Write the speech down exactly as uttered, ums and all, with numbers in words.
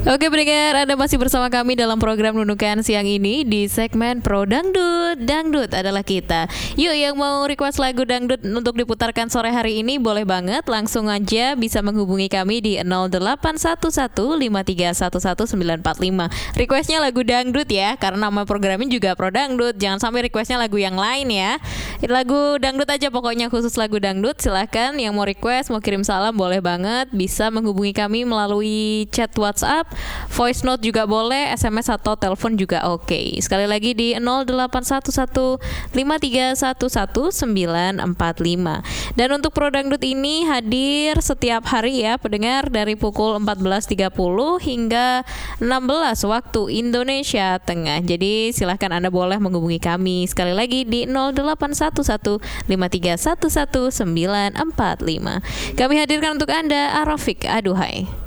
Oke pendengar, Anda masih bersama kami dalam program Nunukan siang ini di segmen Pro Dangdut. Dangdut adalah kita. Yuk yang mau request lagu dangdut untuk diputarkan sore hari ini boleh banget. Langsung aja bisa menghubungi kami di nol delapan satu satu lima tiga satu satu sembilan empat lima. Requestnya lagu dangdut ya, karena nama programnya juga Pro Dangdut. Jangan sampai requestnya lagu yang lain ya. Lagu dangdut aja pokoknya, khusus lagu dangdut. Silahkan yang mau request, mau kirim salam boleh banget. Bisa menghubungi kami melalui chat WhatsApp, voice note juga boleh, S M S atau telepon juga oke. Okay. Sekali lagi di nol delapan satu satu lima tiga satu satu sembilan empat lima. Dan untuk Pro Dangdut ini hadir setiap hari ya pendengar, dari pukul empat belas tiga puluh hingga enam belas waktu Indonesia Tengah. Jadi silahkan Anda boleh menghubungi kami sekali lagi di nol delapan satu satu lima tiga satu satu sembilan empat lima. Kami hadirkan untuk Anda Arafik Aduhai.